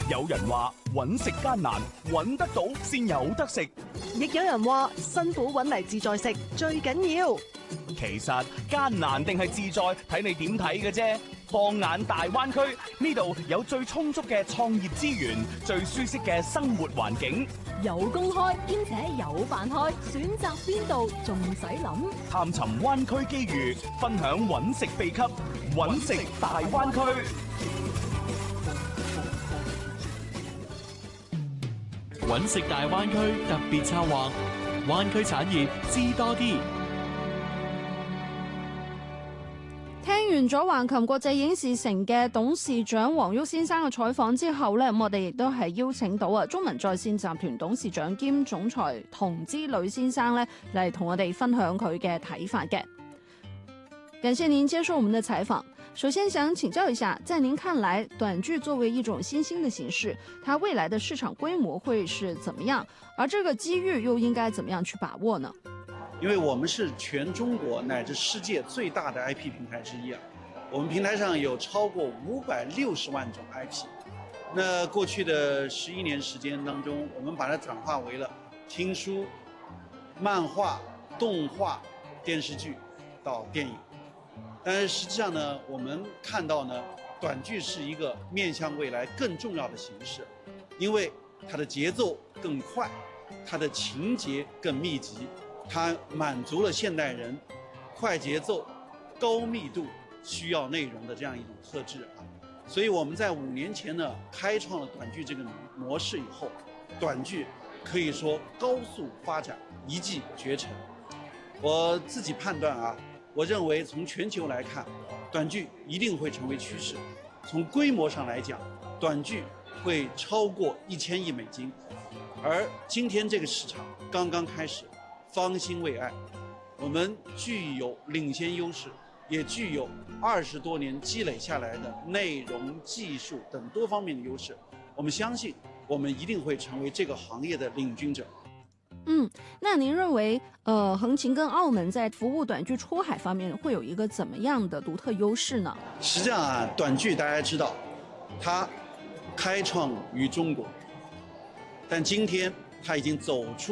有人話揾食艱難，揾得到先有得食。 亦有人話辛苦揾嚟自在食最緊要。 其實艱難定係自在，睇你點睇嘅啫。放眼大灣區，呢度有最充足嘅創業資源，最舒適嘅生活環境， 有工開兼且有飯開，選擇邊度仲使諗？ 探尋灣區機遇，分享揾食秘笈，揾食大灣區。 揾食大灣區特別策劃，灣區產業知多啲。 聽完咗橫琴國際影視城嘅董事長黃旭先生嘅採訪之後呢，我哋亦都係邀請到中文在線集團董事長兼總裁童之旅先生呢嚟同我哋分享佢嘅睇法嘅。感謝您接受我們的採訪。首先想請教一下，在您看來，短劇作為一種新興的形式，它未來的市場規模會是怎麼樣？而這個機遇又應該怎麼樣去把握呢？ 因為我們是全中國乃至世界最大的 IP 平台之一啊，我們平台上有超過560萬種 IP。那過去的11年時間當中，我們把它轉化為了聽書、漫畫、動畫、電視劇到電影。但是實際上呢，我們看到呢，短劇是一個面向未來更重要的形式，因為它的節奏更快，它的情節更密集。它滿足了現代人快節奏、高密度需要內容的這樣一種特質啊，所以我們在5年前呢開創了短劇這個模式以後，短劇可以說高速發展，一騎絕塵。我自己判斷啊，我認為從全球來看，短劇一定會成為趨勢。從規模上來講，短劇會超過1000億美金，而今天這個市場剛剛開始。方興未艾，我們具有領先優勢，也具有20多年積累下來的內容、技術等多方面的優勢。我們相信，我們一定會成為這個行業的領軍者。 那您認為，橫琴跟澳門在服務短劇出海方面會有一個怎麼樣的獨特優勢呢？ 實際上啊，短劇大家知道，它開創於中國，但今天它已經走出